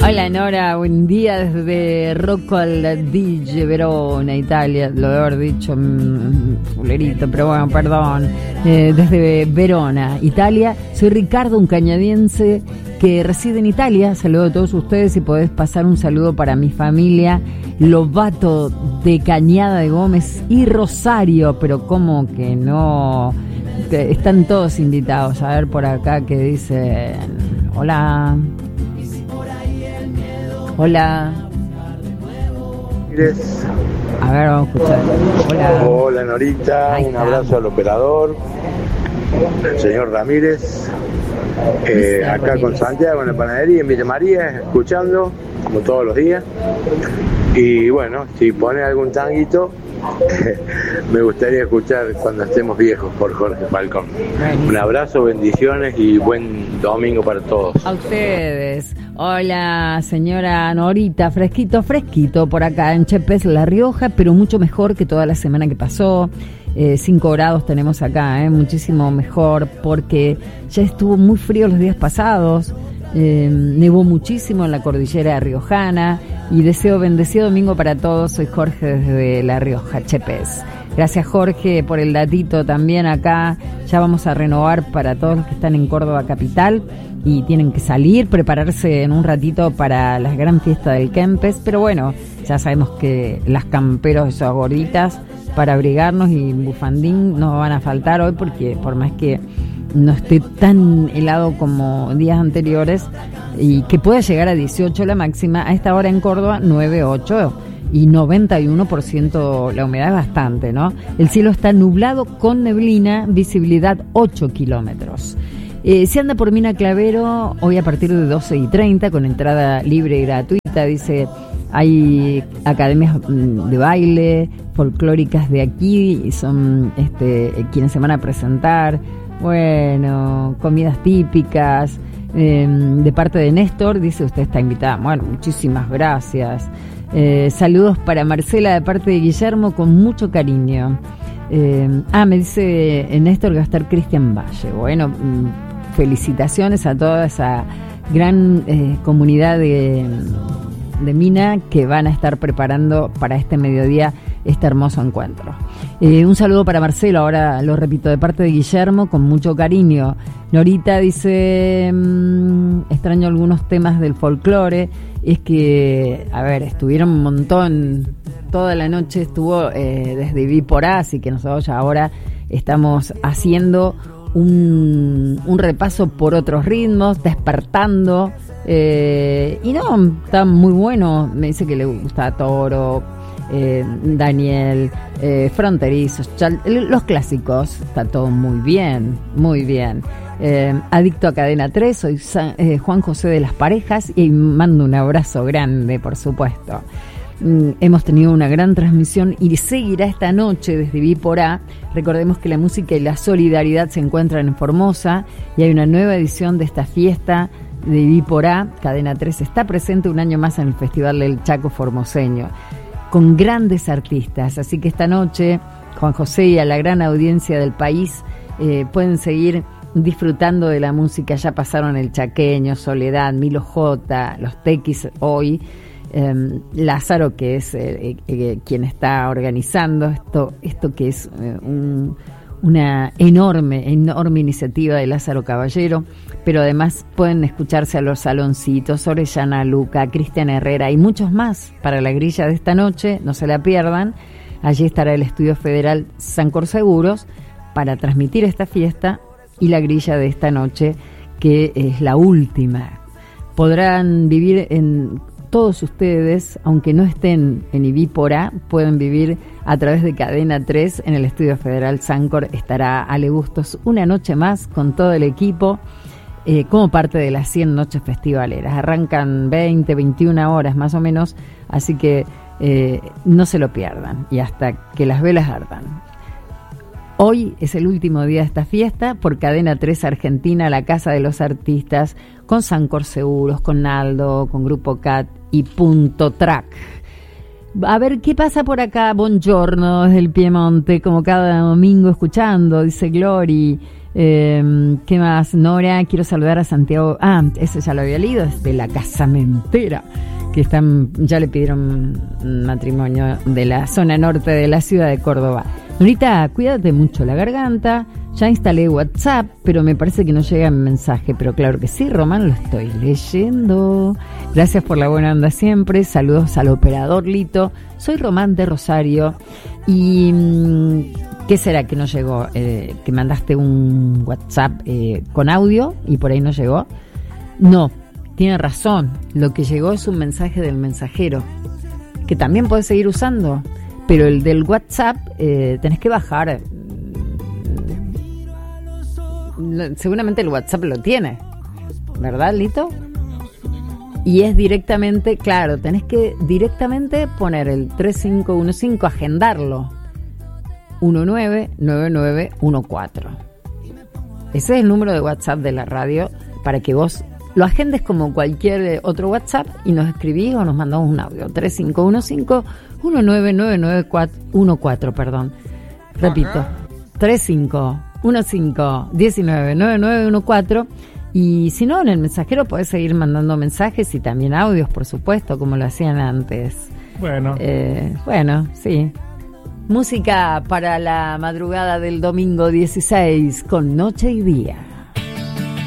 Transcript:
Hola Nora, buen día desde Rocco al Dice, Verona, Italia. Lo debo haber dicho fulerito, pero bueno, perdón. Desde Verona, Italia. Soy Ricardo, un cañadiense que reside en Italia. Saludo a todos ustedes y podés pasar un saludo para mi familia Lobato de Cañada de Gómez y Rosario, pero como que no, que están todos invitados. A ver por acá que dicen, hola. Hola. A ver, vamos a escuchar. Hola. Hola Norita, un abrazo al operador, señor Ramírez. Acá con Santiago en la panadería en Villa María, escuchando, como todos los días. Y bueno, si pone algún tanguito, me gustaría escuchar Cuando estemos viejos por Jorge Falcón. Un abrazo, bendiciones y buen domingo para todos. A ustedes. Hola, señora Norita, fresquito por acá en Chepes, La Rioja, pero mucho mejor que toda la semana que pasó. 5 grados tenemos acá, muchísimo mejor, porque ya estuvo muy frío los días pasados. Nevó muchísimo en la cordillera riojana y deseo bendecido domingo para todos. Soy Jorge desde La Rioja, Chepes. Gracias Jorge por el datito también acá. Ya vamos a renovar para todos los que están en Córdoba capital y tienen que salir, prepararse en un ratito para la gran fiesta del Kempes, pero bueno, ya sabemos que las camperos, esas gorditas para abrigarnos y bufandín nos van a faltar hoy, porque por más que no esté tan helado como días anteriores y que pueda llegar a 18 la máxima, a esta hora en Córdoba 9,8 y 91% la humedad es bastante, ¿no? El cielo está nublado con neblina, visibilidad 8 kilómetros. Se anda por Mina Clavero hoy a partir de 12:30 con entrada libre y gratuita. Dice, hay academias de baile folclóricas de aquí y son quienes se van a presentar. Bueno, comidas típicas. De parte de Néstor, dice, usted está invitada. Bueno, muchísimas gracias. Saludos para Marcela de parte de Guillermo con mucho cariño. Me dice Néstor que va a estar Cristian Valle. Bueno, felicitaciones a toda esa gran comunidad de Mina que van a estar preparando para este mediodía este hermoso encuentro. Un saludo para Marcelo, ahora lo repito, de parte de Guillermo, con mucho cariño. Norita dice, extraño algunos temas del folclore. Es que, a ver, estuvieron un montón, toda la noche estuvo desde Vípora, así que nosotros ya ahora estamos haciendo un repaso por otros ritmos, despertando, y no, está muy bueno. Me dice que le gusta Toro, Daniel, Fronterizos, los clásicos. Está todo muy bien, muy bien. Adicto a Cadena 3, soy Juan José de las Parejas y mando un abrazo grande, por supuesto. Hemos tenido una gran transmisión y seguirá esta noche desde Vípora. Recordemos que la música y la solidaridad se encuentran en Formosa y hay una nueva edición de esta fiesta de Vípora. Cadena 3 está presente un año más en el Festival del Chaco Formoseño con grandes artistas, así que esta noche Juan José y a la gran audiencia del país pueden seguir disfrutando de la música. Ya pasaron el Chaqueño, Soledad, Milo J, los Tequis hoy, Lázaro, que es quien está organizando esto que es una enorme iniciativa de Lázaro Caballero, pero además pueden escucharse a los Saloncitos, Orellana Luca, Cristian Herrera y muchos más para la grilla de esta noche. No se la pierdan. Allí estará el Estudio Federal Sancor Seguros para transmitir esta fiesta y la grilla de esta noche, que es la última. Podrán vivir en todos ustedes, aunque no estén en Ivípora, pueden vivir a través de Cadena 3 en el Estudio Federal Sancor. Estará Ale Bustos una noche más con todo el equipo, como parte de las 100 noches festivaleras. Arrancan 21 horas más o menos, así que no se lo pierdan y hasta que las velas ardan. Hoy es el último día de esta fiesta por Cadena 3 Argentina, la casa de los artistas, con Sancor Seguros, con Naldo, con Grupo Cat y Punto Track. A ver, ¿qué pasa por acá? Buongiorno desde el Piemonte, como cada domingo escuchando, dice Glory. ¿Qué más? Nora, quiero saludar a Santiago. Ese ya lo había leído, es de la casamentera, que ya le pidieron matrimonio, de la zona norte de la ciudad de Córdoba. Norita, cuídate mucho la garganta. Ya instalé WhatsApp, pero me parece que no llega mi mensaje. Pero claro que sí, Román, lo estoy leyendo. Gracias por la buena onda siempre. Saludos al operador Lito. Soy Román de Rosario. Y ¿qué será que no llegó? Que mandaste un WhatsApp con audio y por ahí no llegó. No, tiene razón. Lo que llegó es un mensaje del mensajero, que también puedes seguir usando. Pero el del WhatsApp tenés que bajar. Seguramente el WhatsApp lo tiene, ¿verdad, Lito? Y es directamente, claro, tenés que directamente poner el 3515, agendarlo, 199914. Ese es el número de WhatsApp de la radio para que vos lo agendes como cualquier otro WhatsApp y nos escribís o nos mandamos un audio, 3515-199914, perdón. Repito, 3515-199914. Y si no, en el mensajero podés seguir mandando mensajes y también audios, por supuesto, como lo hacían antes. Bueno, sí. Música para la madrugada del domingo 16 con Noche y Día.